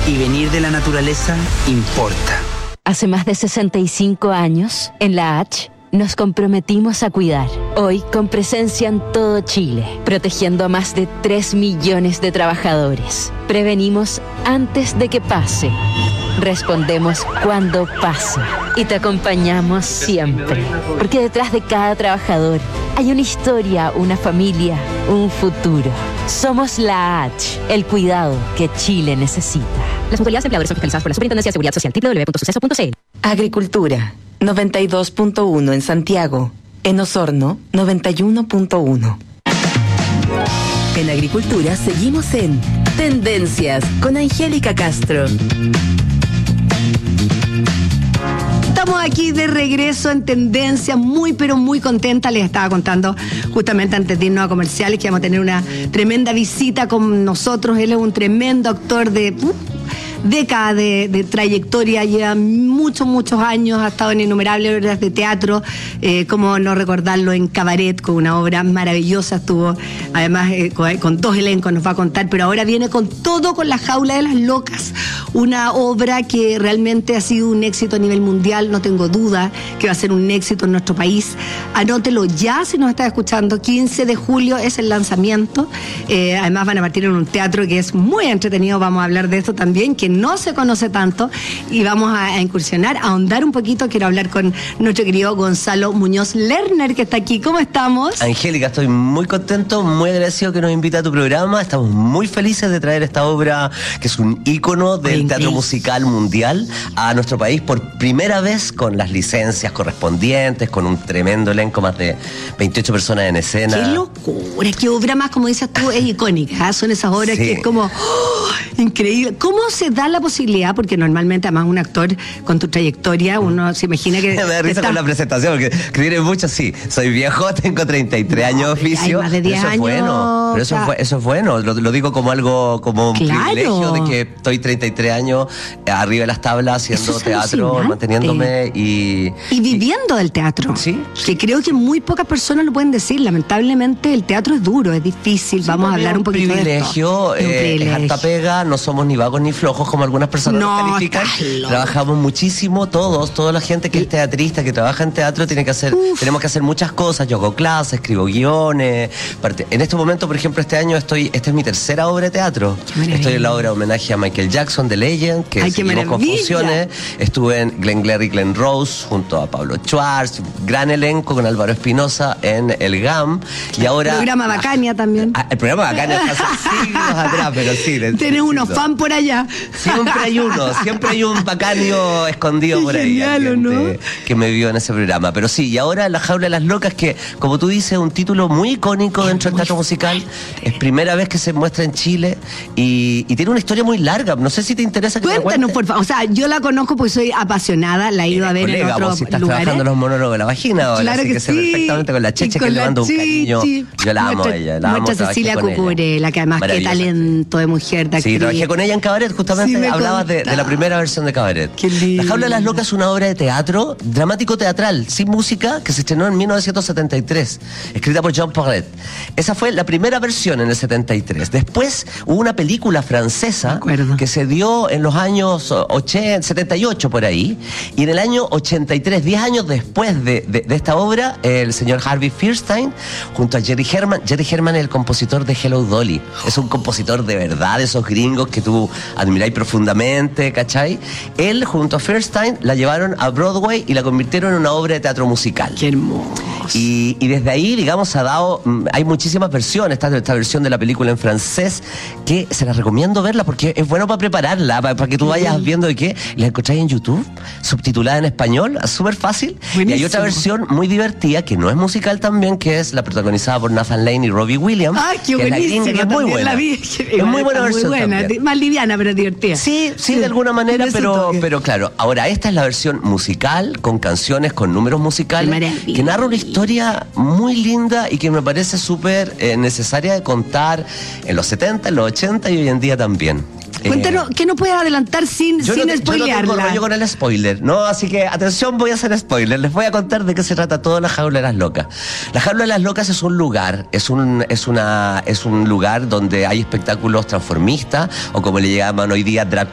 Y venir de la naturaleza importa. Hace más de 65 años, en la H, nos comprometimos a cuidar. Hoy, con presencia en todo Chile, protegiendo a más de 3 millones de trabajadores. Prevenimos antes de que pase. Respondemos cuando pasa. Y te acompañamos siempre. Porque detrás de cada trabajador hay una historia, una familia, un futuro. Somos la H, el cuidado que Chile necesita. Las mutualidades de empleadores son fiscalizadas por la Superintendencia de Seguridad Social. www.suceso.cl. Agricultura, 92.1 en Santiago. En Osorno, 91.1. En Agricultura seguimos en Tendencias con Angélica Castro. Estamos aquí de regreso en Tendencia, muy pero muy contenta. Les estaba contando justamente antes de irnos a comerciales que vamos a tener una tremenda visita con nosotros. Él es un tremendo actor de décadas de trayectoria, lleva muchos años, ha estado en innumerables obras de teatro, como no recordarlo, en Cabaret, con una obra maravillosa, estuvo además con 2 elencos, nos va a contar, pero ahora viene con todo, con La Jaula de las Locas, una obra que realmente ha sido un éxito a nivel mundial, no tengo duda que va a ser un éxito en nuestro país. Anótelo ya si nos estás escuchando, 15 de julio es el lanzamiento, además van a partir en un teatro que es muy entretenido, vamos a hablar de esto también, que no se conoce tanto, y vamos a incursionar, a ahondar un poquito. Quiero hablar con nuestro querido Gonzalo Muñoz Lerner, que está aquí. ¿Cómo estamos? Angélica, estoy muy contento, muy agradecido que nos invita a tu programa. Estamos muy felices de traer esta obra, que es un ícono del teatro musical mundial, a nuestro país por primera vez, con las licencias correspondientes, con un tremendo elenco, más de 28 personas en escena. ¡Qué locura! ¡Qué obra más, como dices tú, es icónica! Son esas obras que es como increíble. ¿Cómo se da la posibilidad? Porque normalmente, además, un actor con tu trayectoria, uno se imagina que... Me da risa con la presentación, porque escribir mucho, sí. Soy viejo, tengo 33 años de oficio. Hay más de 10 años. Bueno, pero eso es bueno. Lo digo como algo, como un privilegio de que estoy 33 años arriba de las tablas haciendo teatro, manteniéndome y viviendo del teatro. Sí. Que creo que muy pocas personas lo pueden decir. Lamentablemente el teatro es duro, es difícil. Sí, vamos a hablar un poquito de esto. Es harta pega, no somos ni vagos ni flojos como algunas personas nos califican. Trabajamos muchísimo, toda la gente que es teatrista, que trabaja en teatro, tenemos que hacer muchas cosas. Yo hago clases, escribo guiones. En este momento, por ejemplo, esta es mi tercera obra de teatro. Estoy en la obra de homenaje a Michael Jackson, The Legend, que seguimos con funciones. Estuve en Glenn Glary y Glenn Rose junto a Pablo Schwartz, gran elenco con Álvaro Espinosa en el GAM. Y ahora el programa Bacania también. El programa Bacania hace siglos atrás, pero sí. Tienes unos fans por allá. Siempre hay un bacanio escondido por ahí. Genial, ¿no? Que me vio en ese programa. Pero sí, y ahora La Jaula de las Locas, que como tú dices, es un título muy icónico dentro del teatro musical. Es primera vez que se muestra en Chile y tiene una historia muy larga. No sé si te interesa que Cuéntanos, por favor. O sea, yo la conozco porque soy apasionada, la he ido a ver en otros si estás lugares. trabajando los monólogos de la vagina ahora, claro así que sé perfectamente con la Cheche, que le mando un cariño. Yo la amo a ella. Nuestra Cecilia Cucurella, que además qué talento de mujer, de actriz. Sí, trabajé con ella en Cabaret, justamente hablabas de la primera versión de Cabaret. Qué lindo. La Jaula de las Locas es una obra de teatro, dramático-teatral, sin música, que se estrenó en 1973, escrita por Jean Porret. Esa fue la primera versión en el 73. Después hubo una película francesa que se dio en los años 78 por ahí, y en el año 83, 10 años después de esta obra, el señor Harvey Fierstein, junto a Jerry Herman es el compositor de Hello Dolly. Es un compositor de verdad, de esos gringos que tú admiráis profundamente, ¿cachai? Él, junto a Fierstein, la llevaron a Broadway y la convirtieron en una obra de teatro musical. ¡Qué hermoso! Y desde ahí, digamos, hay muchísimas versiones. Está esta versión de la película en francés, que se la recomiendo verla porque es bueno para prepararla, para que tú vayas viendo de qué. La encontráis en YouTube, subtitulada en español, súper fácil. Buenísimo. Y hay otra versión muy divertida, que no es musical también, que es la protagonizada por Nathan Lane y Robbie Williams. ¡Ay, qué buenísima! Que es muy buena. Es muy buena versión también. Más liviana, pero divertida. Sí, de alguna manera, pero claro. Ahora, esta es la versión musical, con canciones, con números musicales, que narra una historia muy linda y que me parece súper necesaria de contar en los 70, en los 80 y hoy en día también. Cuéntanos, ¿qué no puedes adelantar sin spoilearla? Yo no tengo rollo con el spoiler, ¿no? Así que, atención, voy a hacer spoiler. Les voy a contar de qué se trata toda La Jaula de las Locas. La Jaula de las Locas es un lugar, es un lugar donde hay espectáculos transformistas, o como le llaman hoy día, drag